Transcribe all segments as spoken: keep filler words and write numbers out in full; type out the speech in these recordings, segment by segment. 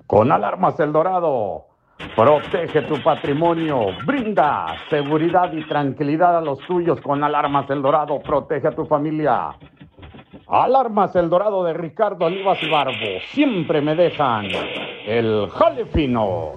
Con Alarmas El Dorado, protege tu patrimonio, brinda seguridad y tranquilidad a los tuyos. Con Alarmas El Dorado, protege a tu familia. Alarmas El Dorado de Ricardo Olivas y Barbo, siempre me dejan el jale fino.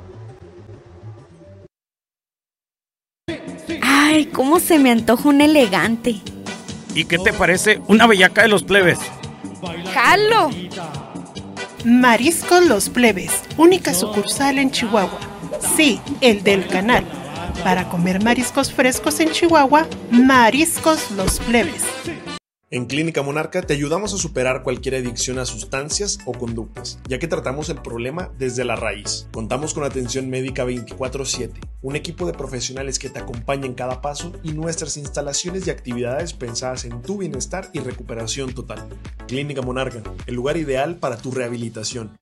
Ay, cómo se me antoja un elegante. ¿Y qué te parece una bellaca de los plebes? ¡Jalo! Mariscos Los Plebes, única sucursal en Chihuahua. Sí, el del canal. Para comer mariscos frescos en Chihuahua, Mariscos Los Plebes. En Clínica Monarca te ayudamos a superar cualquier adicción a sustancias o conductas, ya que tratamos el problema desde la raíz. Contamos con atención médica veinticuatro siete, un equipo de profesionales que te acompaña en cada paso y nuestras instalaciones y actividades pensadas en tu bienestar y recuperación total. Clínica Monarca, el lugar ideal para tu rehabilitación.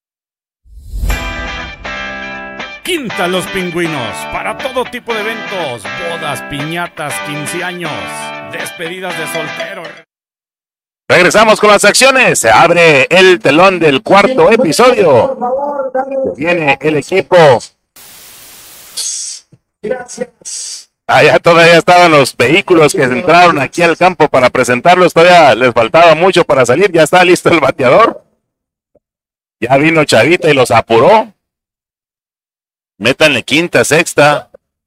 Quinta Los Pingüinos, para todo tipo de eventos, bodas, piñatas, quince años, despedidas de soltero. Regresamos con las acciones. Se abre el telón del cuarto episodio. Viene el equipo. Gracias. Allá todavía estaban los vehículos que entraron aquí al campo para presentarlos. Todavía les faltaba mucho para salir. Ya está listo el bateador. Ya vino Chavita y los apuró. Métanle quinta, sexta.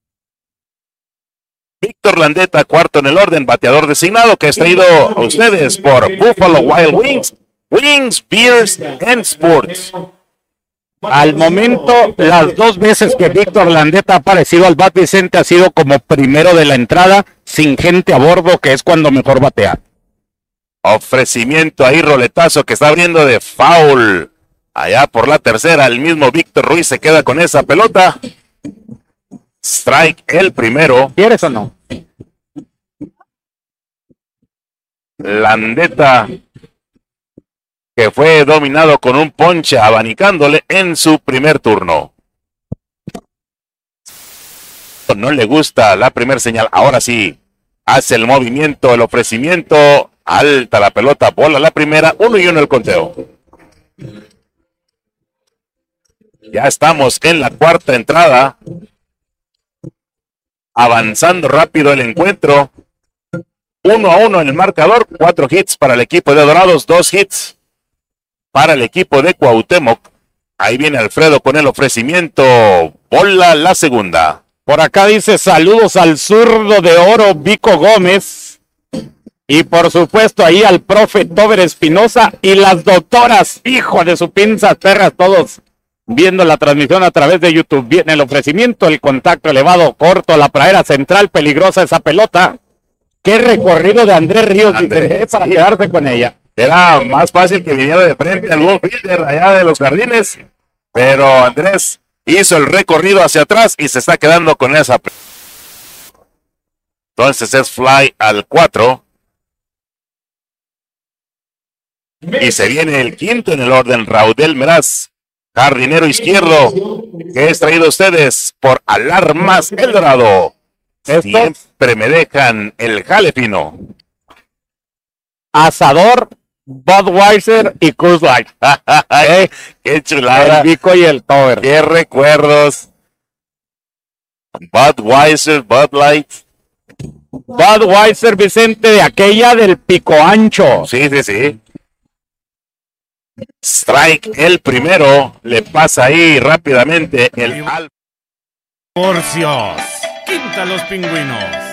Víctor Landeta, cuarto en el orden, bateador designado, que es traído a ustedes por Buffalo Wild Wings, Wings, Beers and Sports. Al momento, las dos veces que Víctor Landeta ha aparecido al bat Vicente ha sido como primero de la entrada, sin gente a bordo, que es cuando mejor batea. Ofrecimiento ahí, roletazo que está abriendo de foul. Allá por la tercera, el mismo Víctor Ruiz se queda con esa pelota. Strike el primero. ¿Quieres o no? Landeta, que fue dominado con un ponche abanicándole en su primer turno. No le gusta la primera señal. Ahora sí, hace el movimiento, el ofrecimiento. Alta la pelota, bola la primera. Uno y uno el conteo. Ya estamos en la cuarta entrada. Avanzando rápido el encuentro. Uno a uno en el marcador. Cuatro hits para el equipo de Dorados. Dos hits para el equipo de Cuauhtémoc. Ahí viene Alfredo con el ofrecimiento. Bola la segunda. Por acá dice saludos al zurdo de oro Vico Gómez. Y por supuesto ahí al profe Tober Espinosa y las doctoras. Hijo de su pinzas perras, todos viendo la transmisión a través de YouTube. Viene el ofrecimiento, el contacto elevado, corto, la pradera central, peligrosa esa pelota. Qué recorrido de Andrés Ríos Andrés, para sí, quedarse con ella. Era más fácil que viniera de frente al ball fielder allá de los jardines, pero Andrés hizo el recorrido hacia atrás y se está quedando con esa. Entonces es fly al cuatro. Y se viene el quinto en el orden, Raudel Meraz, jardinero izquierdo, que es traído a ustedes por Alarmas El Dorado. Siempre me dejan el jale fino. Asador, Budweiser y Coors Light. ¿Eh? Qué chulada. El Vico y el Tober. Qué recuerdos. Budweiser, Bud Light. Budweiser, Vicente, de aquella del Pico Ancho. Sí, sí, sí. Strike el primero, le pasa ahí rápidamente el al. Porcios, Quinta Los Pingüinos.